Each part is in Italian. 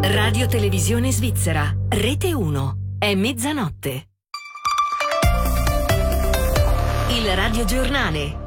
Radio Televisione Svizzera, Rete 1, è mezzanotte. Il radiogiornale.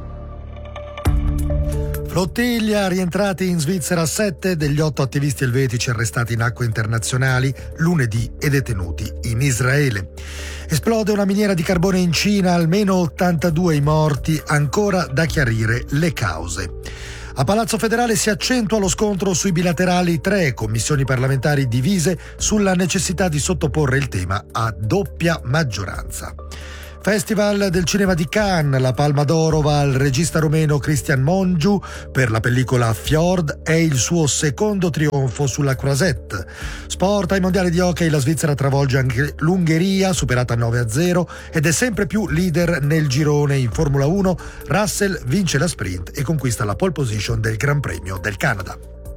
Flottiglia, rientrati in Svizzera 7 degli 8 attivisti elvetici arrestati in acque internazionali lunedì e detenuti in Israele. Esplode una miniera di carbone in Cina, almeno 82 i morti, ancora da chiarire le cause. A Palazzo Federale si accentua lo scontro sui bilaterali, 3 commissioni parlamentari divise sulla necessità di sottoporre il tema a doppia maggioranza. Festival del cinema di Cannes, la Palma d'Oro va al regista romeno Cristian Mongiu per la pellicola Fjord, è il suo secondo trionfo sulla Croisette. Sport, ai mondiali di hockey la Svizzera travolge anche l'Ungheria, superata 9-0 ed è sempre più leader nel girone. In Formula 1 Russell vince la sprint e conquista la pole position del Gran Premio del Canada.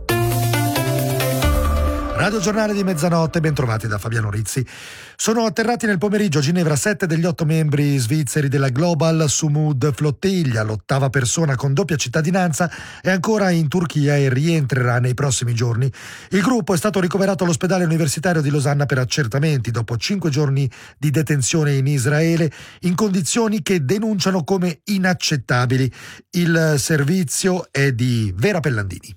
Radio Giornale di mezzanotte, bentrovati da Fabiano Rizzi. Sono atterrati nel pomeriggio a Ginevra 7 degli 8 membri svizzeri della Global Sumud Flottiglia, l'8ª persona con doppia cittadinanza è ancora in Turchia e rientrerà nei prossimi giorni. Il gruppo è stato ricoverato all'ospedale universitario di Losanna per accertamenti dopo 5 giorni di detenzione in Israele in condizioni che denunciano come inaccettabili. Il servizio è di Vera Pellandini.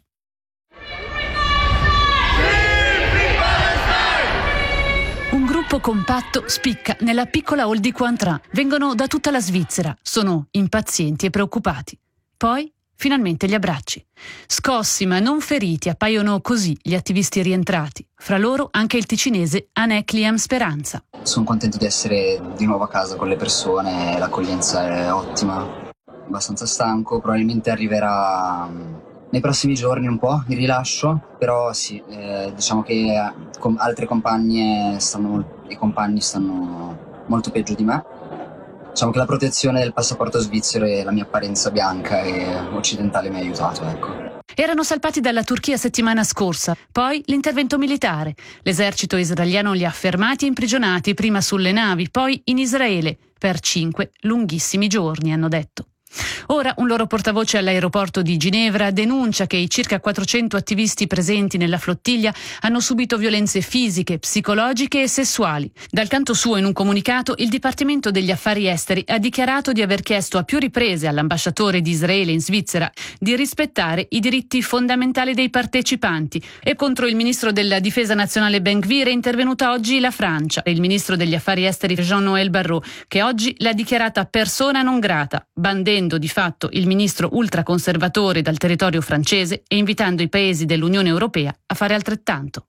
Un gruppo compatto spicca nella piccola hall di Cointrin. Vengono da tutta la Svizzera, sono impazienti e preoccupati. Poi, finalmente gli abbracci. Scossi ma non feriti, appaiono così gli attivisti rientrati. Fra loro anche il ticinese Anek Liam Speranza. Sono contento di essere di nuovo a casa con le persone, l'accoglienza è ottima. Abbastanza stanco, probabilmente arriverà nei prossimi giorni un po' il rilascio, però sì, diciamo che altre compagne e compagni stanno molto peggio di me. Diciamo che la protezione del passaporto svizzero e la mia apparenza bianca e occidentale mi ha aiutato, ecco. Erano salpati dalla Turchia settimana scorsa, poi l'intervento militare. L'esercito israeliano li ha fermati e imprigionati, prima sulle navi, poi in Israele, per 5 lunghissimi giorni, hanno detto. Ora un loro portavoce all'aeroporto di Ginevra denuncia che i circa 400 attivisti presenti nella flottiglia hanno subito violenze fisiche, psicologiche e sessuali. Dal canto suo, in un comunicato, il Dipartimento degli Affari Esteri ha dichiarato di aver chiesto a più riprese all'ambasciatore di Israele in Svizzera di rispettare i diritti fondamentali dei partecipanti. E contro il ministro della Difesa nazionale Ben Gvir è intervenuta oggi la Francia e il ministro degli Affari Esteri Jean-Noël Barrot, che oggi l'ha dichiarata persona non grata, bandendo di fatto il ministro ultraconservatore dal territorio francese e invitando i paesi dell'Unione Europea a fare altrettanto.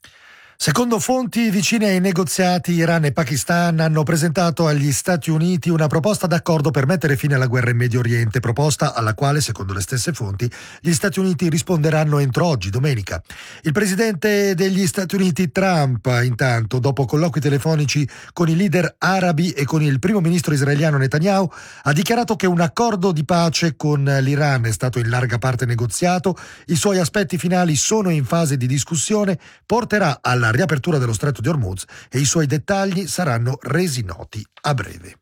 Secondo fonti vicine ai negoziati, Iran e Pakistan hanno presentato agli Stati Uniti una proposta d'accordo per mettere fine alla guerra in Medio Oriente, proposta alla quale, secondo le stesse fonti, gli Stati Uniti risponderanno entro oggi, domenica. Il presidente degli Stati Uniti, Trump, intanto, dopo colloqui telefonici con i leader arabi e con il primo ministro israeliano Netanyahu, ha dichiarato che un accordo di pace con l'Iran è stato in larga parte negoziato, i suoi aspetti finali sono in fase di discussione, porterà alla riapertura dello stretto di Hormuz e i suoi dettagli saranno resi noti a breve.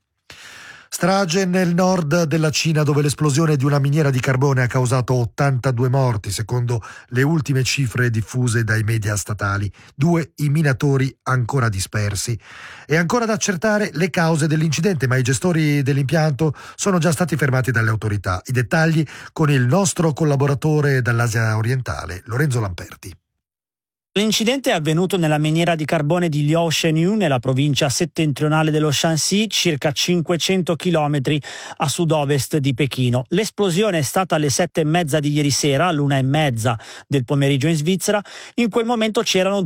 Strage nel nord della Cina, dove l'esplosione di una miniera di carbone ha causato 82 morti, secondo le ultime cifre diffuse dai media statali. 2 i minatori ancora dispersi. È ancora da accertare le cause dell'incidente, ma i gestori dell'impianto sono già stati fermati dalle autorità. I dettagli con il nostro collaboratore dall'Asia orientale, Lorenzo Lamperti. L'incidente è avvenuto nella miniera di carbone di Liaoshenyu, nella provincia settentrionale dello Shanxi, circa 500 km a sud-ovest di Pechino. L'esplosione è stata alle 7:30 di ieri sera, all'1:30 del pomeriggio in Svizzera. In quel momento c'erano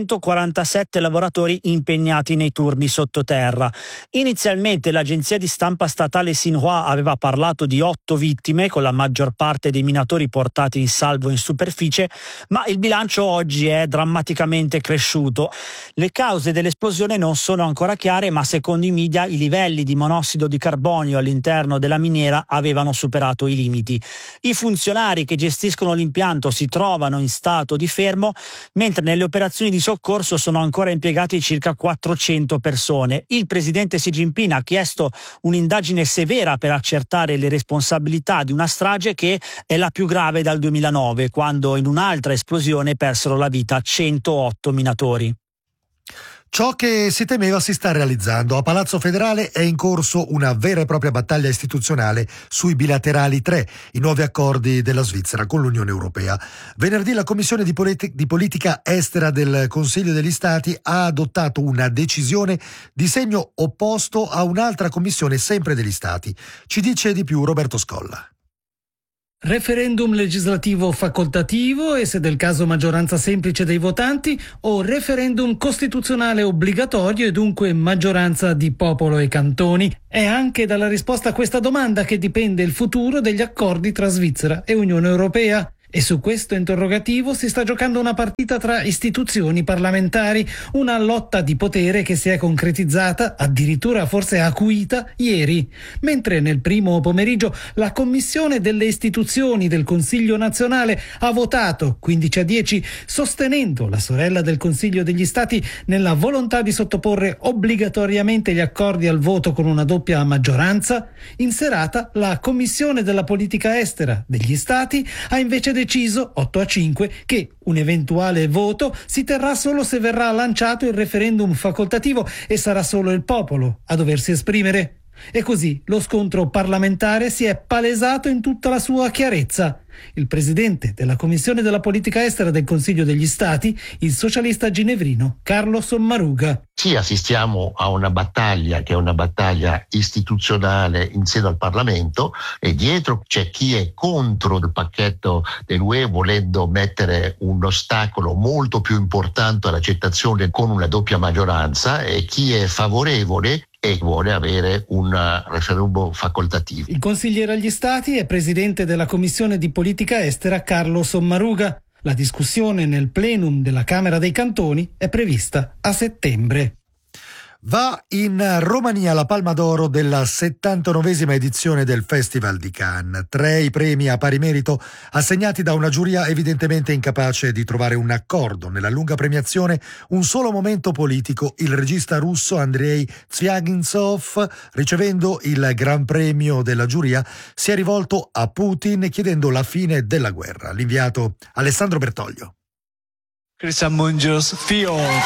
247 lavoratori impegnati nei turni sottoterra. Inizialmente l'agenzia di stampa statale Xinhua aveva parlato di 8 vittime, con la maggior parte dei minatori portati in salvo in superficie, ma il bilancio oggi è drammaticamente cresciuto. Le cause dell'esplosione non sono ancora chiare, ma secondo i media i livelli di monossido di carbonio all'interno della miniera avevano superato i limiti. I funzionari che gestiscono l'impianto si trovano in stato di fermo, mentre nelle operazioni di soccorso sono ancora impiegati circa 400 persone. Il presidente Xi Jinping ha chiesto un'indagine severa per accertare le responsabilità di una strage che è la più grave dal 2009, quando in un'altra esplosione persero la vita da 108 minatori. Ciò che si temeva si sta realizzando. A Palazzo Federale è in corso una vera e propria battaglia istituzionale sui bilaterali 3, i nuovi accordi della Svizzera con l'Unione Europea. Venerdì la Commissione di Politica Estera del Consiglio degli Stati ha adottato una decisione di segno opposto a un'altra commissione sempre degli Stati. Ci dice di più Roberto Scolla. Referendum legislativo facoltativo e, se del caso, maggioranza semplice dei votanti, o referendum costituzionale obbligatorio e dunque maggioranza di popolo e cantoni? È anche dalla risposta a questa domanda che dipende il futuro degli accordi tra Svizzera e Unione Europea. E su questo interrogativo si sta giocando una partita tra istituzioni parlamentari, una lotta di potere che si è concretizzata, addirittura forse acuita, ieri, mentre nel primo pomeriggio la Commissione delle istituzioni del Consiglio nazionale ha votato 15-10, sostenendo la sorella del Consiglio degli Stati nella volontà di sottoporre obbligatoriamente gli accordi al voto con una doppia maggioranza. In serata la Commissione della Politica Estera degli Stati ha invece deciso 8-5 che un eventuale voto si terrà solo se verrà lanciato il referendum facoltativo e sarà solo il popolo a doversi esprimere. E così lo scontro parlamentare si è palesato in tutta la sua chiarezza. Il presidente della Commissione della Politica Estera del Consiglio degli Stati, il socialista ginevrino Carlo Sommaruga. Sì, assistiamo a una battaglia che è una battaglia istituzionale in seno al Parlamento, e dietro c'è chi è contro il pacchetto dell'UE, volendo mettere un ostacolo molto più importante all'accettazione con una doppia maggioranza, e chi è favorevole e vuole avere un referendum facoltativo. Il consigliere agli Stati è presidente della Commissione di Politica Estera Carlo Sommaruga. La discussione nel plenum della Camera dei Cantoni è prevista a settembre. Va in Romania la Palma d'Oro della 79esima edizione del Festival di Cannes. 3 i premi a pari merito assegnati da una giuria evidentemente incapace di trovare un accordo. Nella lunga premiazione un solo momento politico: il regista russo Andrei Zvyagintsev, ricevendo il Gran Premio della giuria, si è rivolto a Putin chiedendo la fine della guerra. L'inviato Alessandro Bertoglio. Christian Mungius, Field.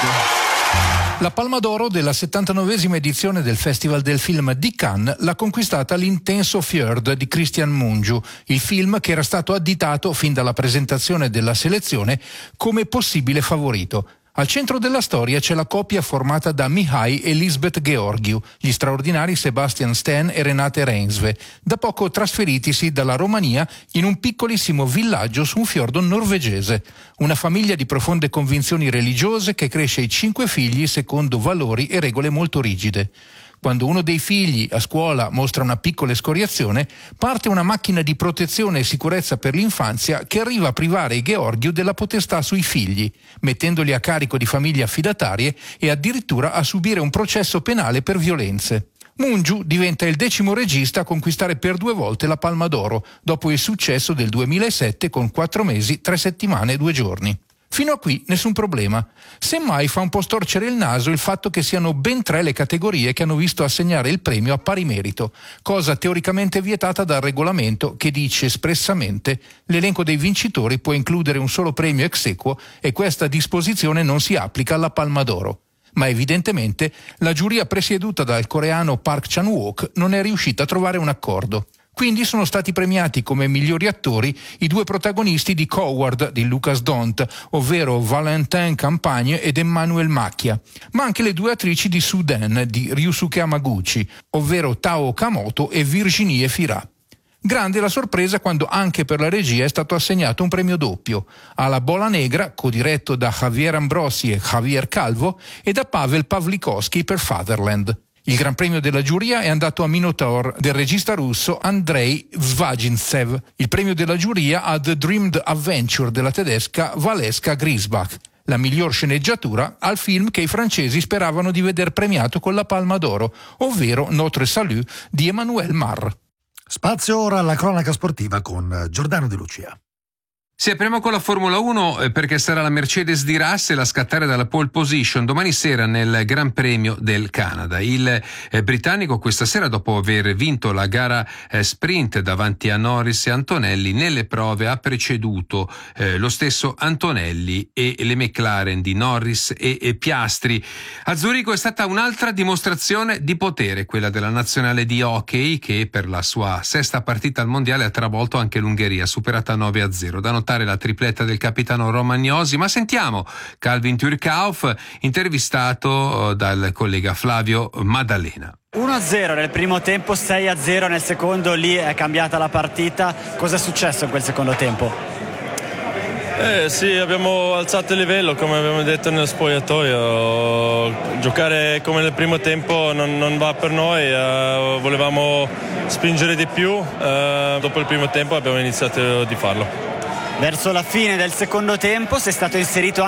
La Palma d'Oro della 79esima edizione del Festival del Film di Cannes l'ha conquistata l'Intenso Fjord di Christian Mungiu, il film che era stato additato fin dalla presentazione della selezione come possibile favorito. Al centro della storia c'è la coppia formata da Mihai e Lisbeth Georgiou, gli straordinari Sebastian Stan e Renate Reinsve, da poco trasferitisi dalla Romania in un piccolissimo villaggio su un fiordo norvegese. Una famiglia di profonde convinzioni religiose che cresce i 5 figli secondo valori e regole molto rigide. Quando uno dei figli a scuola mostra una piccola escoriazione, parte una macchina di protezione e sicurezza per l'infanzia che arriva a privare i Georgiou della potestà sui figli, mettendoli a carico di famiglie affidatarie e addirittura a subire un processo penale per violenze. Mungiu diventa il 10° regista a conquistare per 2 volte la Palma d'Oro, dopo il successo del 2007 con 4 mesi, 3 settimane e 2 giorni. Fino a qui nessun problema. Semmai fa un po' storcere il naso il fatto che siano ben 3 le categorie che hanno visto assegnare il premio a pari merito, cosa teoricamente vietata dal regolamento che dice espressamente: l'elenco dei vincitori può includere un solo premio ex aequo e questa disposizione non si applica alla Palma d'Oro. Ma evidentemente la giuria presieduta dal coreano Park Chan-wook non è riuscita a trovare un accordo. Quindi sono stati premiati come migliori attori i 2 protagonisti di Coward di Lucas Dont, ovvero Valentin Campagne ed Emmanuel Macchia, ma anche le 2 attrici di Suden di Ryusuke Hamaguchi, ovvero Tao Okamoto e Virginie Fira. Grande la sorpresa quando anche per la regia è stato assegnato un premio doppio, alla Bola Negra, codiretto da Javier Ambrosi e Javier Calvo, e da Pavel Pavlikovsky per Fatherland. Il Gran Premio della giuria è andato a Minotaur del regista russo Andrei Zvagintsev, il premio della giuria a The Dreamed Adventure della tedesca Valeska Griesbach, la miglior sceneggiatura al film che i francesi speravano di veder premiato con la Palma d'Oro, ovvero Notre Salut di Emmanuel Mar. Spazio ora alla cronaca sportiva con Giordano De Lucia. Sì, apriamo con la Formula 1 perché sarà la Mercedes di Russell a scattare dalla pole position domani sera nel Gran Premio del Canada. Il britannico questa sera, dopo aver vinto la gara sprint davanti a Norris e Antonelli, nelle prove ha preceduto lo stesso Antonelli e le McLaren di Norris e Piastri. A Zurigo è stata un'altra dimostrazione di potere, quella della nazionale di hockey, che per la sua sesta partita al mondiale ha travolto anche l'Ungheria, superata 9-0. Da notare la tripletta del capitano Romagnosi, ma sentiamo Calvin Turcauf, intervistato dal collega Flavio Maddalena. 1-0 nel primo tempo, 6-0 nel secondo, lì è cambiata la partita. Cosa è successo in quel secondo tempo? Sì, abbiamo alzato il livello, come abbiamo detto nello spogliatoio. Giocare come nel primo tempo non va per noi, volevamo spingere di più, dopo il primo tempo abbiamo iniziato di farlo. Verso la fine del secondo tempo sei stato inserito